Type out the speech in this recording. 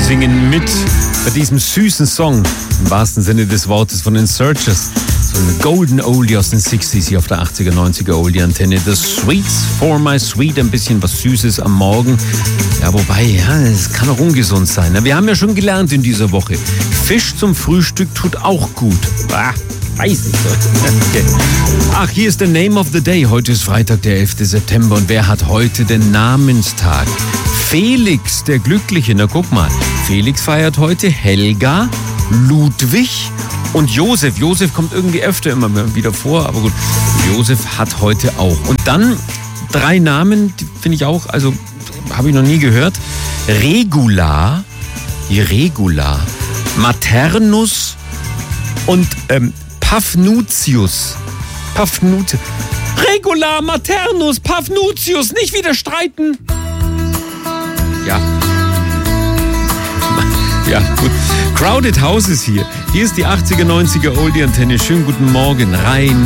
singen mit bei diesem süßen Song, im wahrsten Sinne des Wortes, von den Searchers. So eine Golden Oldie aus den 60s hier auf der 80er, 90er Oldie-Antenne. The Sweets for my Sweet, ein bisschen was Süßes am Morgen. Ja, wobei, ja, es kann auch ungesund sein. Wir haben ja schon gelernt in dieser Woche, Fisch zum Frühstück tut auch gut. Weiß nicht. Okay. Ach, hier ist der Name of the Day. Heute ist Freitag, der 11. September. Und wer hat heute den Namenstag? Felix, der Glückliche. Na, guck mal. Felix feiert heute, Helga, Ludwig und Josef. Josef kommt irgendwie öfter immer wieder vor, aber gut. Josef hat heute auch. Und dann 3 Namen, die finde ich auch, also habe ich noch nie gehört. Regula, Maternus und Paphnutius. Regula, Maternus, Paphnutius, nicht wieder streiten. Ja, gut. Crowded House ist hier. Hier ist die 80er, 90er Oldie-Antenne. Schönen guten Morgen. Rein